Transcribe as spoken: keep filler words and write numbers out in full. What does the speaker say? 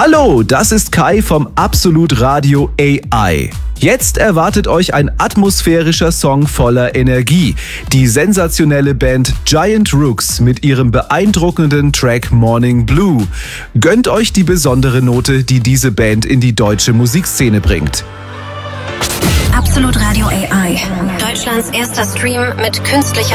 Hallo, das ist Kai vom Absolut Radio A I. Jetzt erwartet euch ein atmosphärischer Song voller Energie. Die sensationelle Band Giant Rooks mit ihrem beeindruckenden Track Morning Blue. Gönnt euch die besondere Note, die diese Band in die deutsche Musikszene bringt. Absolut Radio A I. Deutschlands erster Stream mit künstlicher